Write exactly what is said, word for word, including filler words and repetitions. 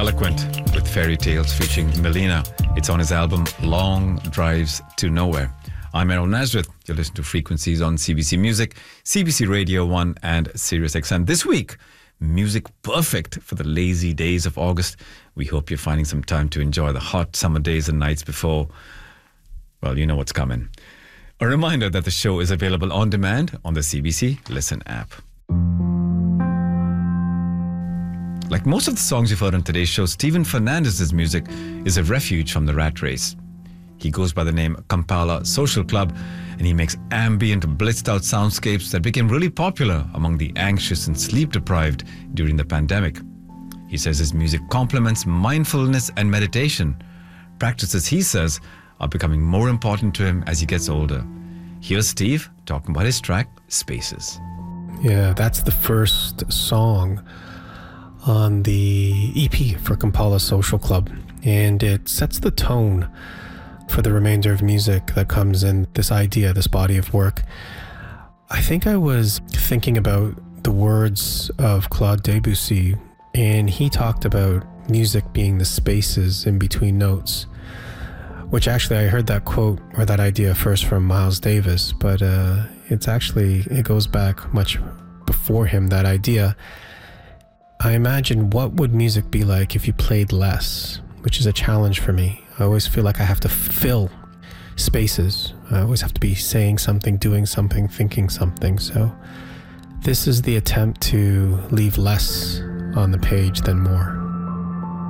Eloquent with Fairy Tales featuring Melina. It's on his album Long Drives to Nowhere. I'm Errol Nazareth. You're listening to Frequencies on C B C Music, C B C Radio one and Sirius X M. This week, music perfect for the lazy days of August. We hope you're finding some time to enjoy the hot summer days and nights before, well, you know what's coming. A reminder that the show is available on demand on the C B C Listen app. Like most of the songs you've heard on today's show, Stephen Fernandez's music is a refuge from the rat race. He goes by the name Kampala Social Club, and he makes ambient, blitzed out soundscapes that became really popular among the anxious and sleep deprived during the pandemic. He says his music complements mindfulness and meditation, practices he says are becoming more important to him as he gets older. Here's Steve talking about his track, Spaces. Yeah, that's the first song on the E P for Kampala Social Club, and it sets the tone for the remainder of music that comes in this idea, this body of work. I think I was thinking about the words of Claude Debussy, and he talked about music being the spaces in between notes, which actually I heard that quote or that idea first from Miles Davis, but uh, it's actually, it goes back much before him, that idea. I imagine what would music be like if you played less, which is a challenge for me. I always feel like I have to fill spaces. I always have to be saying something, doing something, thinking something. So this is the attempt to leave less on the page than more.